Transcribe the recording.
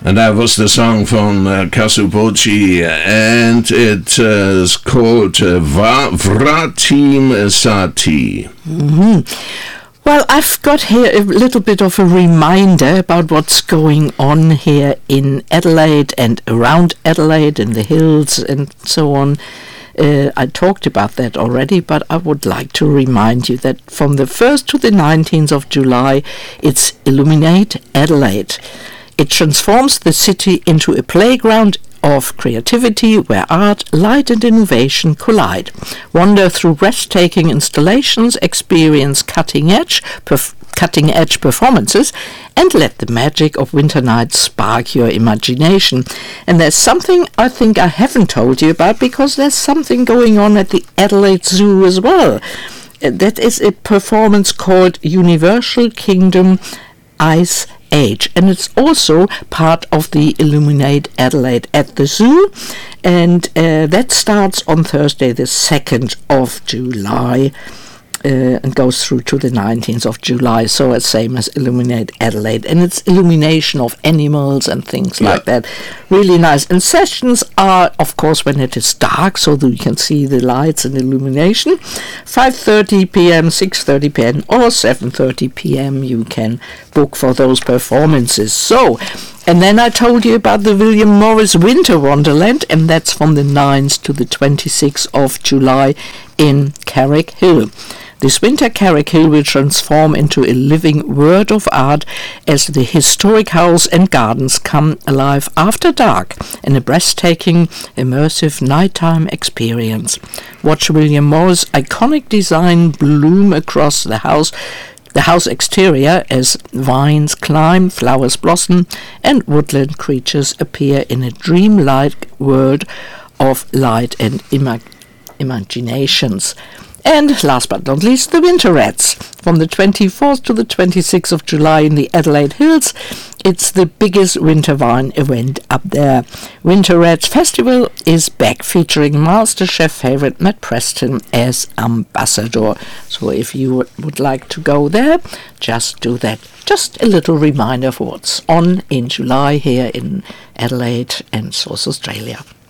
And that was the song from Kasubochi, and it is called Vratim Sati. Well, I've got here a little bit of a reminder about what's going on here in Adelaide and around Adelaide, in the hills and so on. I talked about that already, but I would like to remind you that from the 1st to the 19th of July, it's Illuminate Adelaide. It transforms the city into a playground of creativity where art, light and innovation collide. Wander through breathtaking installations, experience cutting-edge performances, and let the magic of winter nights spark your imagination. And there's something I think I haven't told you about, because there's something going on at the Adelaide Zoo as well. That is a performance called Universal Kingdom Ice Age, and it's also part of the Illuminate Adelaide at the Zoo, and that starts on Thursday the 2nd of July and goes through to the 19th of July, so it's same as Illuminate Adelaide, and it's illumination of animals and things like that. Really nice. And sessions are, of course, when it is dark, so that you can see the lights and illumination. 5:30 p.m., 6:30 p.m. or 7:30 p.m. you can book for those performances. So, and then I told you about the William Morris Winter Wonderland, and that's from the 9th to the 26th of July in Carrick Hill. This winter, Carrick Hill will transform into a living word of art as the historic house and gardens come alive after dark in a breathtaking, immersive nighttime experience. Watch William Morris' iconic design bloom across the house exterior as vines climb, flowers blossom, and woodland creatures appear in a dreamlike world of light and imaginations. And last but not least, the Winter Rats. From the 24th to the 26th of July in the Adelaide Hills, it's the biggest winter wine event up there. Winter Rats Festival is back, featuring MasterChef favorite Matt Preston as ambassador. So if you would like to go there, just do that. Just a little reminder of what's on in July here in Adelaide and South Australia.